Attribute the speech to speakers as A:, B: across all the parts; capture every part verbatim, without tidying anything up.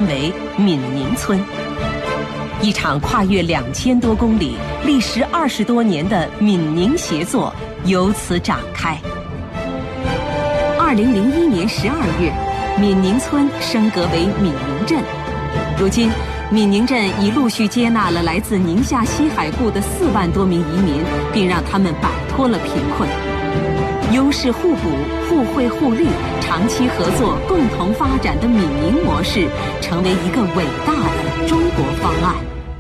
A: 为闽宁村。一场跨越两千多公里、历时二十多年的闽宁协作由此展开。二零零一年十二月，闽宁村升格为闽宁镇。如今，闽宁镇已陆续接纳了来自宁夏西海固的四万多名移民，并让他们摆脱了贫困。优势互补、互惠互利、长期合作、共同发展的闽宁模式，成为一个伟大的中国方案。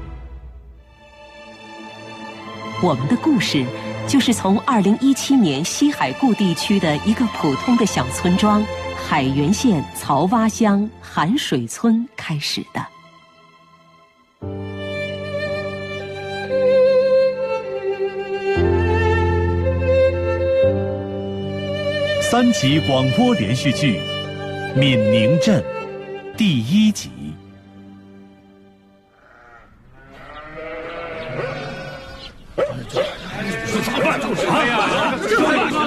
A: 我们的故事就是从二零一七年西海固地区的一个普通的小村庄海原县曹洼乡寒水村开始的。
B: 三集广播连续剧《闽宁镇》第一集。
C: 咋办？哎呀，这快点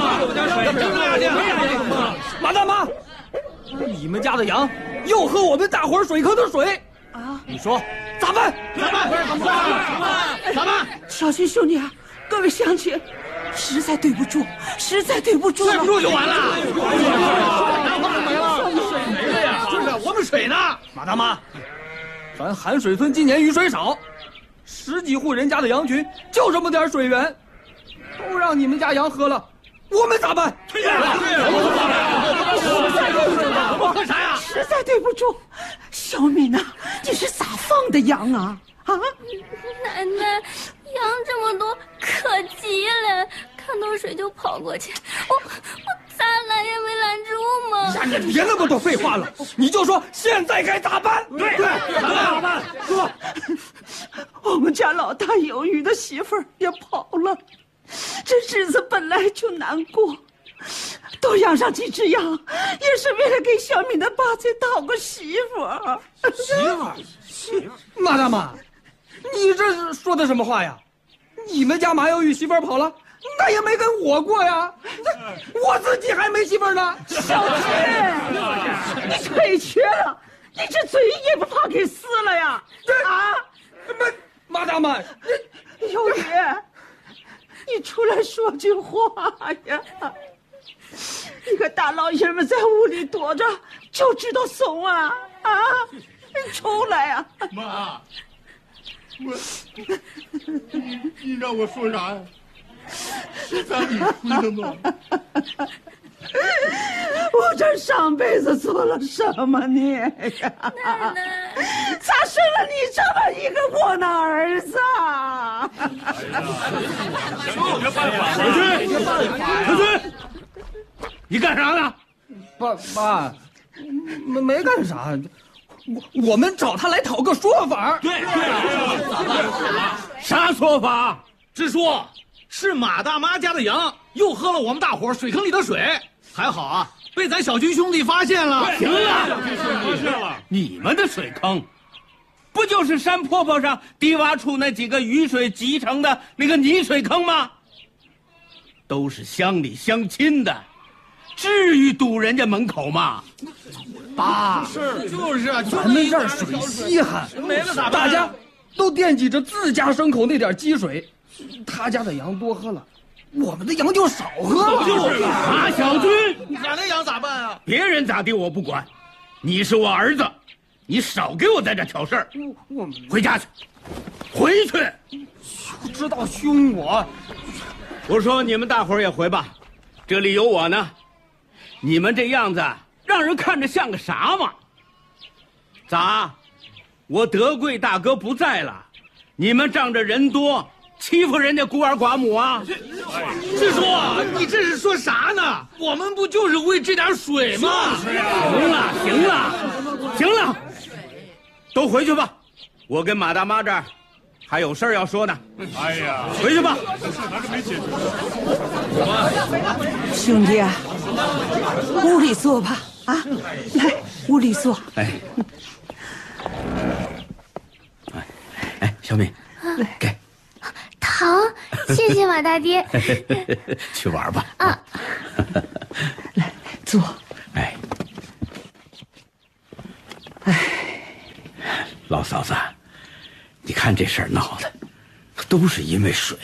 C: 啊！马大妈，你们家的羊又喝我们大伙儿水坑的水啊！你说咋办？咋办？怎么办？咋办？
D: 小军兄弟啊，各位乡亲，实在对不住，实在对不住了。
C: 对不住就完了。羊都没了，水没了呀！就是我们水呢。马大妈，咱寒水村今年雨水少，十几户人家的羊群就这么点水源，都让你们家羊喝了，我们咋办？对呀，
D: 实在对不住，
C: 我喝啥呀？
D: 实在对不住，小敏呐，你是咋放的羊啊？啊！
E: 奶奶，羊这么多，可急了，看到水就跑过去，我我咋拦也没拦住嘛。
C: 呀，你别那么多废话了，你就说现在该咋办？对对，咋办？说，
D: 我们家老大有余的媳妇儿也跑了，这日子本来就难过，多养上几只羊，也是为了给小敏的八岁讨个媳妇儿。
C: 媳妇儿，媳妇儿，马大妈，你这是说的什么话呀？你们家马有余媳妇儿跑了，那也没跟我过呀，我自己还没媳妇儿呢。
D: 小军，你腿瘸了，你这嘴也不怕给撕了呀？啊，
C: 马马大妈，
D: 有余，你出来说句话呀！你个大老爷们在屋里躲着，就知道怂啊啊！你出来呀！
F: 妈，我，你你让我说啥呀？是咱理亏了吗？
D: 我这上辈子做了什么孽呀？
E: 奶奶，
D: 咋生了你这么一个窝囊儿子啊？
F: 有办法！小军，小军，你干啥呢？
C: 爸爸，没没干啥，我我们找他来讨个说法。
F: 对对，啥说法？
G: 直说，是马大妈家的羊又喝了我们大伙水坑里的水，还好啊，被咱小军兄弟发现了。
F: 行了，你们的水坑，不就是山坡坡上低洼处那几个雨水集成的那个泥水坑吗？都是乡里乡亲的，至于堵人家门口吗？
C: 爸，
G: 是就是啊，
C: 咱们这儿水稀罕，
G: 没了咋办？
C: 大家都惦记着自家牲口那点积水，他家的羊多喝了，我们的羊就少喝了。
F: 就是啊，小军，
G: 俺的羊咋办啊？
F: 别人咋地我不管，你是我儿子，你少给我在这挑事儿。
C: 我们
F: 回家去，回去。
C: 就知道凶我。
F: 我说你们大伙儿也回吧，这里有我呢。你们这样子让人看着像个啥嘛？咋？我德贵大哥不在了，你们仗着人多欺负人家孤儿寡母啊？
G: 直说，你这是说啥呢？我们不就是为这点水吗？
F: 行了，行了，行了，都回去吧。我跟马大妈这儿还有事儿要说呢。
B: 哎呀，
F: 回去吧。
B: 还是没解决。
D: 兄弟啊，屋里坐吧，啊，来屋里坐。
F: 哎，哎，哎，小敏，给
E: 糖，谢谢马大爹。
F: 去玩吧。
E: 啊，
D: 来坐。
F: 哎，
D: 哎，
F: 老嫂子，你看这事儿闹的，都是因为水。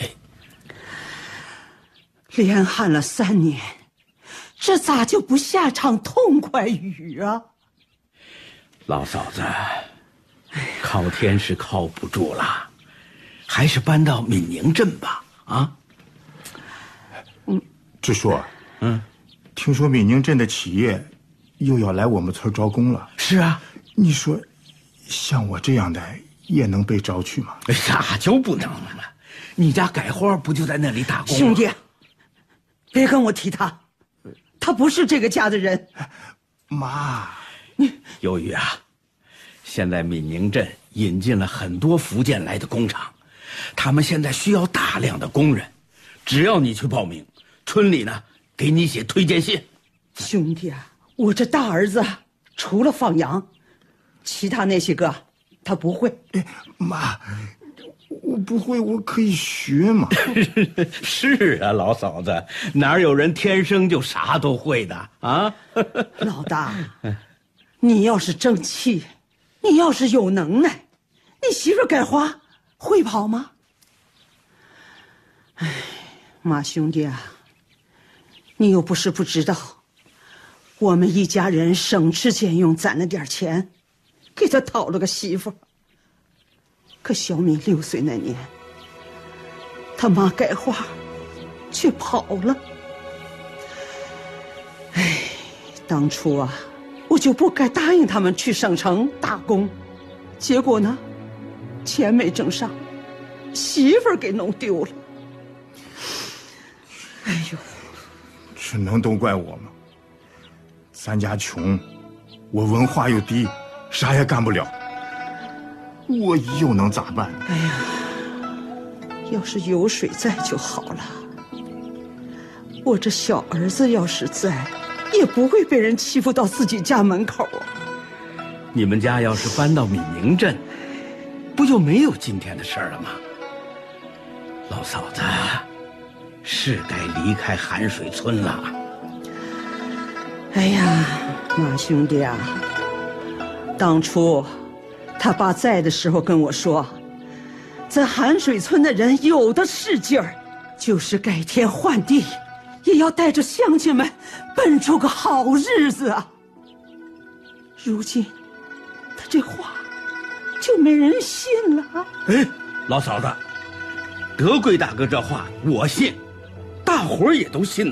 D: 连旱了三年，这咋就不下场痛快雨啊？
F: 老嫂子，靠天是靠不住了，还是搬到闽宁镇吧。啊，
H: 嗯，支书，嗯，听说闽宁镇的企业又要来我们村招工了。
F: 是啊，
H: 你说，像我这样的也能被招去吗？
F: 咋就不能了？你家改花不就在那里打工吗？
D: 兄弟，别跟我提他，他不是这个家的人。
H: 妈，
F: 你由于啊，现在闽宁镇引进了很多福建来的工厂，他们现在需要大量的工人，只要你去报名，村里呢给你写推荐信。
D: 兄弟啊，我这大儿子除了放羊，其他那些个他不会。
H: 哎，妈，我不会，我可以学嘛。
F: 是啊，老嫂子，哪有人天生就啥都会的啊？
D: 老大，你要是争气，你要是有能耐，你媳妇改花会跑吗？哎，马兄弟啊，你又不是不知道，我们一家人省吃俭用攒了点钱，给他讨了个媳妇。可小敏六岁那年，他妈改花却跑了。哎，当初啊，我就不该答应他们去省城打工，结果呢，钱没挣上，媳妇儿给弄丢了。哎呦，
H: 这能都怪我吗？咱家穷，我文化又低，啥也干不了，我又能咋办？
D: 哎呀，要是有水在就好了。我这小儿子要是在，也不会被人欺负到自己家门口啊。
F: 你们家要是搬到闽宁镇，不就没有今天的事儿了吗？老嫂子，是该离开寒水村了。
D: 哎呀，马兄弟啊，当初他爸在的时候跟我说，在寒水村的人有的是劲儿，就是改天换地，也要带着乡亲们奔出个好日子啊。如今他这话就没人信了。
F: 哎，老嫂子，德贵大哥这话我信，大伙儿也都信呢。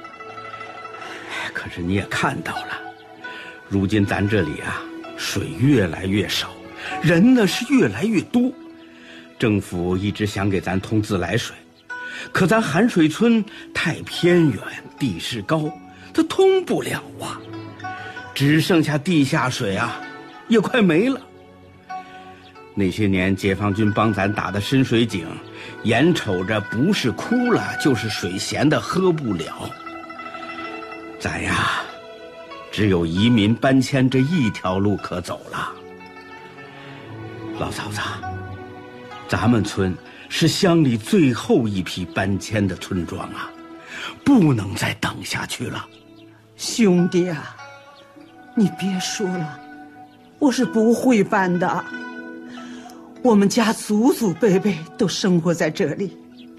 F: 可是你也看到了，如今咱这里啊，水越来越少，人呢是越来越多。政府一直想给咱通自来水，可咱寒水村太偏远，地势高，它通不了啊。只剩下地下水啊，也快没了。那些年解放军帮咱打的深水井，眼瞅着不是枯了就是水咸的喝不了。咱呀，只有移民搬迁这一条路可走了。老嫂子，咱们村是乡里最后一批搬迁的村庄啊，不能再等下去了。
D: 兄弟啊，你别说了，我是不会搬的。我们家祖祖辈辈都生活在这里。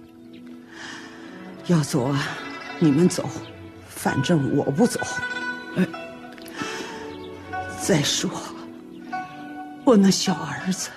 D: 要走啊，你们走，反正我不走。哎，再说，我那小儿子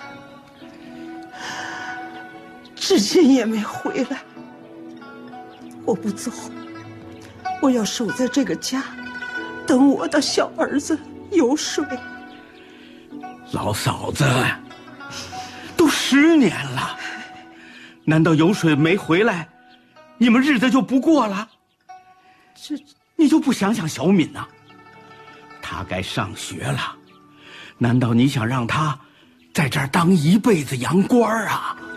D: 至今也没回来。我不走，我要守在这个家，等我的小儿子有水。
F: 老嫂子，都十年了，难道有水没回来，你们日子就不过了？
D: 这
F: 你就不想想小敏呢？她该上学了，难道你想让她在这儿当一辈子洋官啊？